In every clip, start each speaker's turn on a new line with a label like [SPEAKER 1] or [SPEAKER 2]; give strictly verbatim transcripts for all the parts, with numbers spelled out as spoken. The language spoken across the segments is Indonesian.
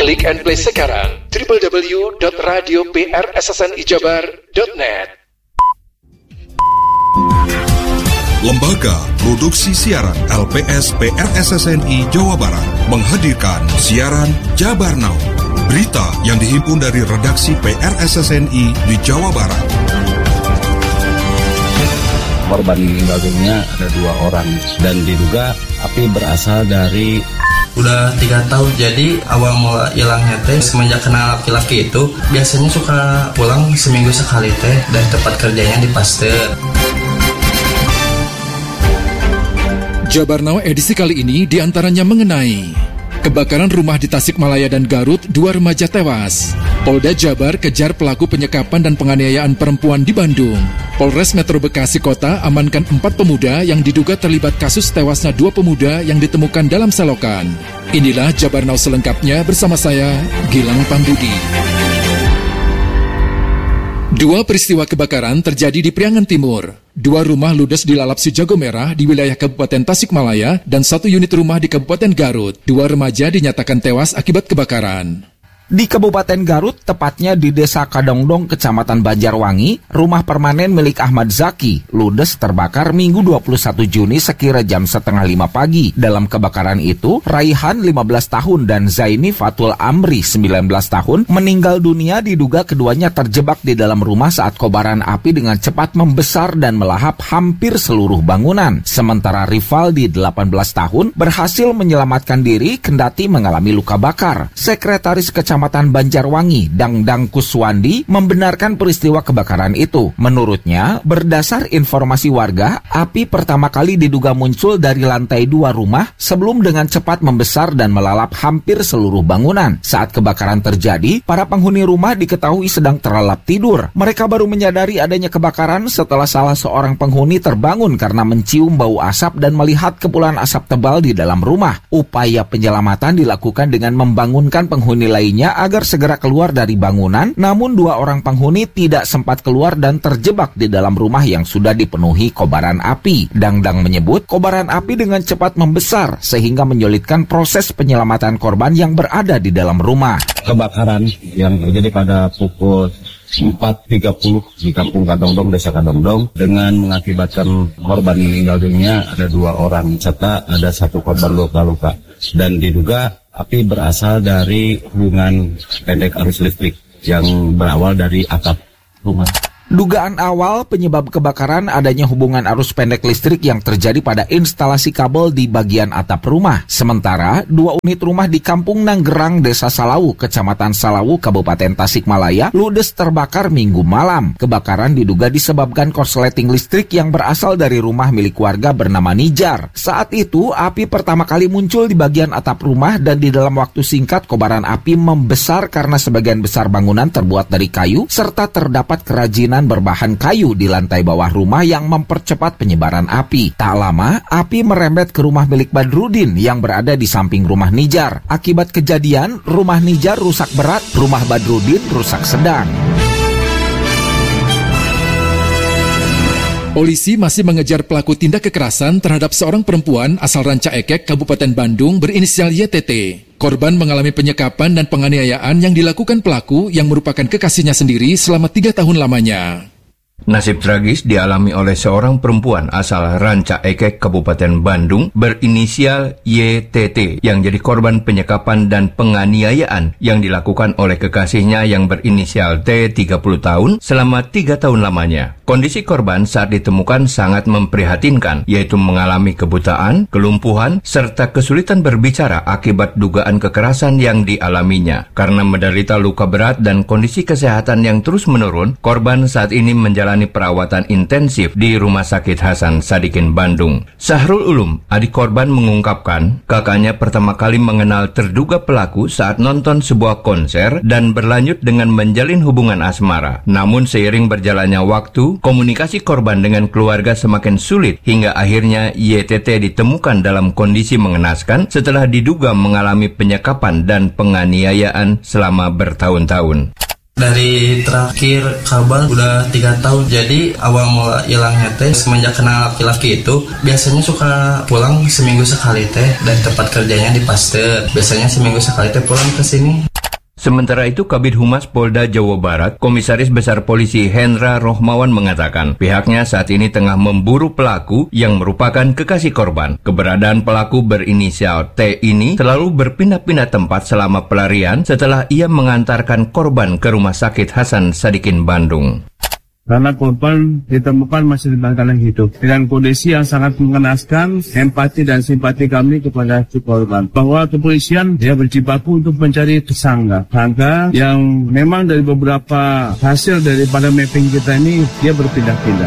[SPEAKER 1] Klik and play sekarang w w w dot radio p r s s n i jabar dot net.
[SPEAKER 2] Lembaga Produksi Siaran L P S P R S S N I Jawa Barat menghadirkan siaran Jabar Now, berita yang dihimpun dari redaksi P R S S N I di Jawa Barat.
[SPEAKER 3] Korban meninggal dunia ada dua orang dan diduga api berasal dari
[SPEAKER 4] udah tiga tahun. Jadi awal mula hilangnya teh semenjak kenal laki-laki itu biasanya suka pulang seminggu sekali teh dan tempat kerjanya di Pasteur.
[SPEAKER 5] Jabar Now edisi kali ini diantaranya mengenai kebakaran rumah di Tasikmalaya dan Garut, dua remaja tewas. Polda Jabar kejar pelaku penyekapan dan penganiayaan perempuan di Bandung. Polres Metro Bekasi Kota amankan empat pemuda yang diduga terlibat kasus tewasnya dua pemuda yang ditemukan dalam selokan. Inilah Jabar Now selengkapnya bersama saya, Gilang Pambudi. Dua peristiwa kebakaran terjadi di Priangan Timur. Dua rumah ludes dilalap si jago merah di wilayah Kabupaten Tasikmalaya dan satu unit rumah di Kabupaten Garut. Dua remaja dinyatakan tewas akibat kebakaran.
[SPEAKER 6] Di Kabupaten Garut, tepatnya di Desa Kadongdong, Kecamatan Banjarwangi, rumah permanen milik Ahmad Zaki ludes terbakar Minggu dua puluh satu Juni sekira jam setengah lima pagi. Dalam kebakaran itu, Raihan lima belas tahun dan Zaini Fatul Amri sembilan belas tahun meninggal dunia diduga keduanya terjebak di dalam rumah saat kobaran api dengan cepat membesar dan melahap hampir seluruh bangunan. Sementara Rivaldi delapan belas tahun berhasil menyelamatkan diri kendati mengalami luka bakar. Sekretaris Kecamatan Kecamatan Banjarwangi, Dangdang Kuswandi, membenarkan peristiwa kebakaran itu. Menurutnya, berdasar informasi warga, api pertama kali diduga muncul dari lantai dua rumah sebelum dengan cepat membesar dan melalap hampir seluruh bangunan. Saat kebakaran terjadi, para penghuni rumah diketahui sedang terlelap tidur. Mereka baru menyadari adanya kebakaran setelah salah seorang penghuni terbangun karena mencium bau asap dan melihat kepulan asap tebal di dalam rumah. Upaya penyelamatan dilakukan dengan membangunkan penghuni lainnya agar segera keluar dari bangunan, namun dua orang penghuni tidak sempat keluar dan terjebak di dalam rumah yang sudah dipenuhi kobaran api. Dangdang menyebut kobaran api dengan cepat membesar sehingga menyulitkan proses penyelamatan korban yang berada di dalam rumah.
[SPEAKER 3] Kebakaran yang terjadi pada pukul empat tiga puluh di Kampung Kadongdong, Desa Kadongdong, dengan mengakibatkan korban meninggal dunia ada dua orang serta ada satu korban luka-luka dan diduga api berasal dari hubungan pendek arus listrik yang berawal dari atap rumah.
[SPEAKER 6] Dugaan awal penyebab kebakaran adanya hubungan arus pendek listrik yang terjadi pada instalasi kabel di bagian atap rumah. Sementara, dua unit rumah di Kampung Nanggerang, Desa Salawu, Kecamatan Salawu, Kabupaten Tasikmalaya, ludes terbakar Minggu malam. Kebakaran diduga disebabkan korsleting listrik yang berasal dari rumah milik warga bernama Nijar. Saat itu, api pertama kali muncul di bagian atap rumah dan di dalam waktu singkat kobaran api membesar karena sebagian besar bangunan terbuat dari kayu serta terdapat kerajinan berbahan kayu di lantai bawah rumah yang mempercepat penyebaran api. Tak lama, api merembet ke rumah milik Badrudin yang berada di samping rumah Nijar. Akibat kejadian, rumah Nijar rusak berat, rumah Badrudin rusak sedang.
[SPEAKER 5] Polisi masih mengejar pelaku tindak kekerasan terhadap seorang perempuan asal Ranca Ekek, Kabupaten Bandung berinisial Y T T. Korban mengalami penyekapan dan penganiayaan yang dilakukan pelaku yang merupakan kekasihnya sendiri selama tiga tahun lamanya.
[SPEAKER 7] Nasib tragis dialami oleh seorang perempuan asal Ranca Ekek, Kabupaten Bandung, berinisial Y T T, yang jadi korban penyekapan dan penganiayaan yang dilakukan oleh kekasihnya yang berinisial T, tiga puluh tahun, selama tiga tahun lamanya. Kondisi korban saat ditemukan sangat memprihatinkan, yaitu mengalami kebutaan, kelumpuhan, serta kesulitan berbicara akibat dugaan kekerasan yang dialaminya. Karena menderita luka berat dan kondisi kesehatan yang terus menurun, korban saat ini menjalani perawatan intensif di Rumah Sakit Hasan Sadikin Bandung. Sahrul Ulum, adik korban, mengungkapkan kakaknya pertama kali mengenal terduga pelaku saat nonton sebuah konser dan berlanjut dengan menjalin hubungan asmara. Namun seiring berjalannya waktu, komunikasi korban dengan keluarga semakin sulit hingga akhirnya Y T T ditemukan dalam kondisi mengenaskan setelah diduga mengalami penyekapan dan penganiayaan selama bertahun-tahun.
[SPEAKER 4] Dari terakhir kabar udah tiga tahun. Jadi awal mula hilangnya teh semenjak kenal laki-laki itu biasanya suka pulang seminggu sekali teh dan tempat kerjanya di Pasteur. Biasanya seminggu sekali teh pulang ke sini.
[SPEAKER 7] Sementara itu, Kabid Humas Polda Jawa Barat, Komisaris Besar Polisi Hendra Rohmawan mengatakan pihaknya saat ini tengah memburu pelaku yang merupakan kekasih korban. Keberadaan pelaku berinisial T ini selalu berpindah-pindah tempat selama pelarian setelah ia mengantarkan korban ke Rumah Sakit Hasan Sadikin Bandung.
[SPEAKER 8] Karena korban ditemukan masih dalam keadaan hidup dengan kondisi yang sangat mengenaskan. Empati dan simpati kami kepada si korban, bahwa kepolisian dia berjibaku untuk mencari tersangka tersangka yang memang dari beberapa hasil daripada mapping kita ini dia berpindah-pindah.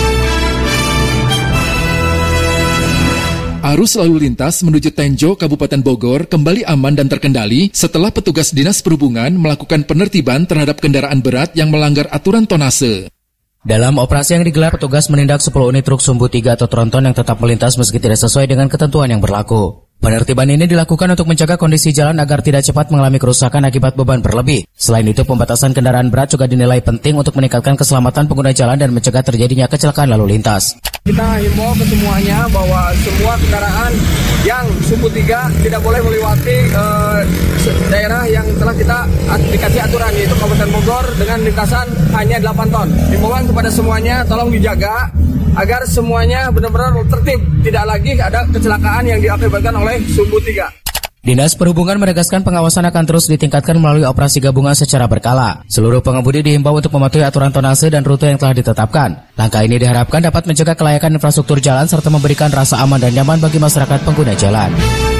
[SPEAKER 5] Arus lalu lintas menuju Tenjo, Kabupaten Bogor kembali aman dan terkendali setelah petugas Dinas Perhubungan melakukan penertiban terhadap kendaraan berat yang melanggar aturan tonnase.
[SPEAKER 9] Dalam operasi yang digelar, petugas menindak sepuluh unit truk sumbu tiga atau tronton yang tetap melintas meski tidak sesuai dengan ketentuan yang berlaku. Penertiban ini dilakukan untuk mencegah kondisi jalan agar tidak cepat mengalami kerusakan akibat beban berlebih. Selain itu, pembatasan kendaraan berat juga dinilai penting untuk meningkatkan keselamatan pengguna jalan dan mencegah terjadinya kecelakaan lalu lintas.
[SPEAKER 10] Kita himbau ke semuanya bahwa semua kendaraan yang sumbu tiga tidak boleh melewati uh, daerah yang telah kita dikasih aturan, yaitu Kabupaten Bogor dengan lintasan hanya delapan ton. Himbauan kepada semuanya, tolong dijaga agar semuanya benar-benar tertib, tidak lagi ada kecelakaan yang diakibatkan oleh sumbu tiga.
[SPEAKER 9] Dinas Perhubungan menegaskan pengawasan akan terus ditingkatkan melalui operasi gabungan secara berkala. Seluruh pengemudi dihimbau untuk mematuhi aturan tonnase dan rute yang telah ditetapkan. Langkah ini diharapkan dapat mencegah kelayakan infrastruktur jalan serta memberikan rasa aman dan nyaman bagi masyarakat pengguna jalan.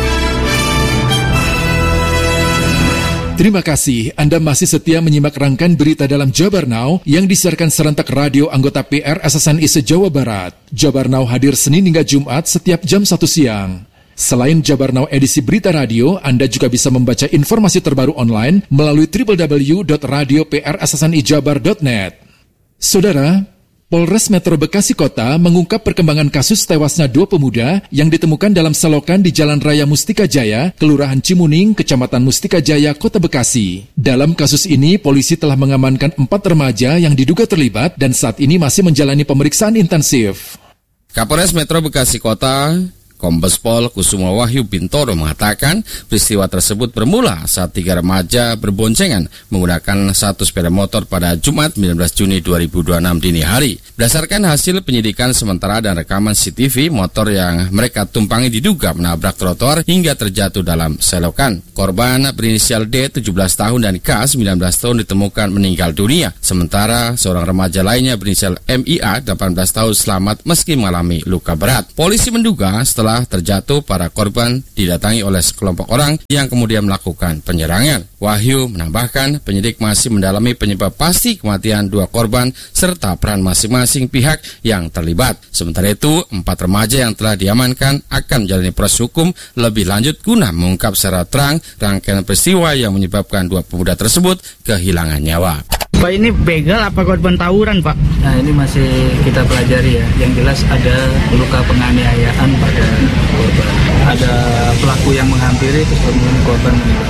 [SPEAKER 5] Terima kasih Anda masih setia menyimak rangkaian berita dalam Jabar Now yang disiarkan serentak radio anggota P R S S N I se-Jawa Barat. Jabar Now hadir Senin hingga Jumat setiap jam satu siang. Selain Jabar Now edisi berita radio, Anda juga bisa membaca informasi terbaru online melalui w w w dot radio p r s s n i jabar dot net. Saudara, Polres Metro Bekasi Kota mengungkap perkembangan kasus tewasnya dua pemuda yang ditemukan dalam selokan di Jalan Raya Mustika Jaya, Kelurahan Cimuning, Kecamatan Mustika Jaya, Kota Bekasi. Dalam kasus ini, polisi telah mengamankan empat remaja yang diduga terlibat dan saat ini masih menjalani pemeriksaan intensif.
[SPEAKER 11] Kapolres Metro Bekasi Kota, Kombes Pol Kusuma Wahyu Bintoro mengatakan peristiwa tersebut bermula saat tiga remaja berboncengan menggunakan satu sepeda motor pada Jumat sembilan belas Juni dua ribu dua puluh enam dini hari. Berdasarkan hasil penyidikan sementara dan rekaman C C T V, motor yang mereka tumpangi diduga menabrak trotoar hingga terjatuh dalam selokan. Korban berinisial D tujuh belas tahun dan K sembilan belas tahun ditemukan meninggal dunia. Sementara seorang remaja lainnya berinisial M I A delapan belas tahun selamat meski mengalami luka berat. Polisi menduga setelah terjatuh, para korban didatangi oleh sekelompok orang yang kemudian melakukan penyerangan. Wahyu menambahkan penyidik masih mendalami penyebab pasti kematian dua korban serta peran masing-masing pihak yang terlibat. Sementara itu, empat remaja yang telah diamankan akan menjalani proses hukum lebih lanjut guna mengungkap secara terang rangkaian peristiwa yang menyebabkan dua pemuda tersebut kehilangan nyawa.
[SPEAKER 12] Pak, ini begal apa korban tawuran, Pak?
[SPEAKER 4] Nah, ini masih kita pelajari ya. Yang jelas ada luka penganiayaan pada korban. Ada pelaku yang menghampiri terus kemudian korban meninggal.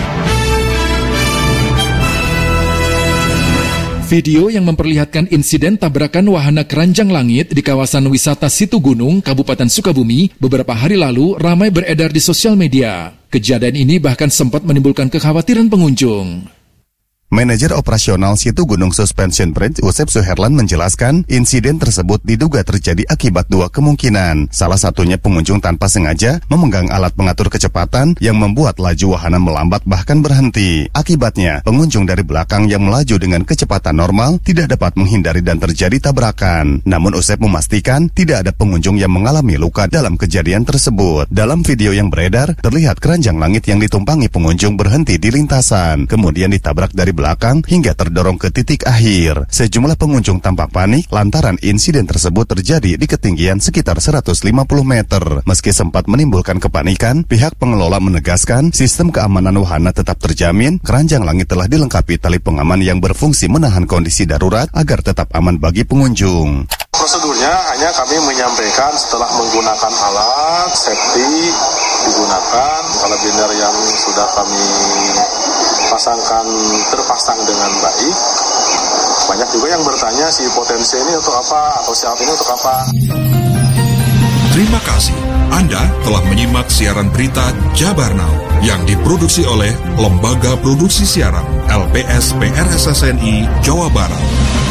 [SPEAKER 5] Video yang memperlihatkan insiden tabrakan wahana keranjang langit di kawasan wisata Situ Gunung, Kabupaten Sukabumi, beberapa hari lalu ramai beredar di sosial media. Kejadian ini bahkan sempat menimbulkan kekhawatiran pengunjung.
[SPEAKER 13] Manajer operasional Situ Gunung Suspension Bridge, Usep Suherlan menjelaskan insiden tersebut diduga terjadi akibat dua kemungkinan. Salah satunya pengunjung tanpa sengaja memegang alat pengatur kecepatan yang membuat laju wahana melambat bahkan berhenti. Akibatnya, pengunjung dari belakang yang melaju dengan kecepatan normal tidak dapat menghindari dan terjadi tabrakan. Namun Usep memastikan tidak ada pengunjung yang mengalami luka dalam kejadian tersebut. Dalam video yang beredar, terlihat keranjang langit yang ditumpangi pengunjung berhenti di lintasan, kemudian ditabrak dari belakang belakang hingga terdorong ke titik akhir. Sejumlah pengunjung tampak panik lantaran insiden tersebut terjadi di ketinggian sekitar seratus lima puluh meter. Meski sempat menimbulkan kepanikan, pihak pengelola menegaskan sistem keamanan wahana tetap terjamin. Keranjang langit telah dilengkapi tali pengaman yang berfungsi menahan kondisi darurat agar tetap aman bagi pengunjung.
[SPEAKER 14] Prosedurnya hanya kami menyampaikan setelah menggunakan alat safety digunakan, kalender yang sudah kami pasangkan terpasang dengan baik. Banyak juga yang bertanya si potensi ini untuk apa atau si alat ini untuk apa.
[SPEAKER 2] Terima kasih Anda telah menyimak siaran berita Jabar Now yang diproduksi oleh Lembaga Produksi Siaran L P S P R S S N I Jawa Barat.